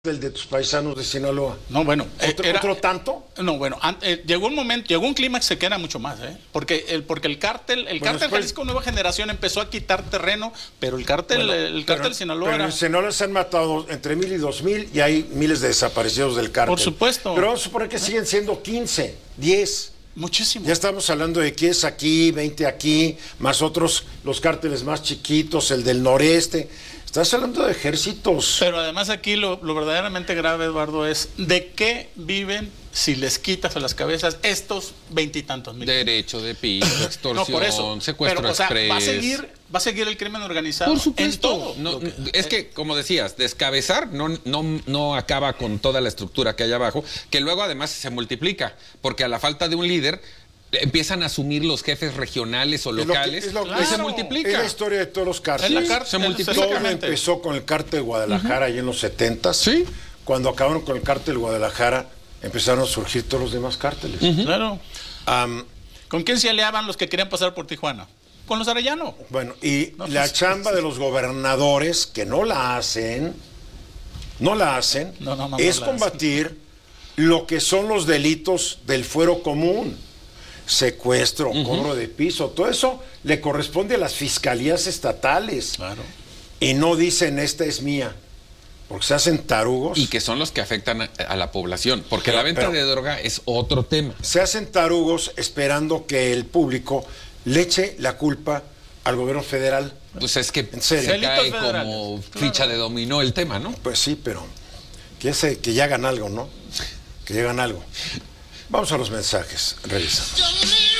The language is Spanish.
del de tus paisanos de Sinaloa. No, bueno. ¿Otro tanto? No, bueno, llegó un momento, llegó un clímax que era mucho más, porque el cártel Jalisco Nueva Generación empezó a quitar terreno, pero el cártel Sinaloa pero era... en Sinaloa se han matado entre 1,000 y 2,000 y hay miles de desaparecidos del cártel. Por supuesto. Pero vamos a suponer que siguen siendo 15, 10. Muchísimo. Ya estamos hablando de 10 aquí, 20 aquí, más otros, los cárteles más chiquitos, el del noreste. Estás hablando de ejércitos. Pero además aquí lo verdaderamente grave, Eduardo, es de qué viven si les quitas a las cabezas estos 20 y tantos mil. Derecho de piso, extorsión, No, por eso. secuestro Pero, express. va a seguir el crimen organizado. Por supuesto. En todo. Es que, como decías, descabezar no acaba con toda la estructura que hay abajo, que luego además se multiplica, porque a la falta de un líder empiezan a asumir los jefes regionales o locales y se multiplica. Es la historia de todos los cárteles. Se multiplica. Todo empezó con el cártel de Guadalajara ahí en los 70s. Sí. Cuando acabaron con el cártel de Guadalajara, empezaron a surgir todos los demás cárteles. Claro. ¿Con quién se aliaban los que querían pasar por Tijuana? Con los Arellano. Bueno, y la chamba de los gobernadores, que no la hacen, es combatir lo que son los delitos del fuero común. Secuestro, cobro de piso, todo eso le corresponde a las fiscalías estatales. Claro. Y no dicen, esta es mía, porque se hacen tarugos. Y que son los que afectan a la población, porque la venta de droga es otro tema. Se hacen tarugos esperando que el público le eche la culpa al gobierno federal. Pues es que ¿En serio? se cae Delitos federales. como ficha de dominó el tema, ¿no? Pues sí, pero que ya hagan algo, ¿no? Que hagan algo. Vamos a los mensajes, revisa.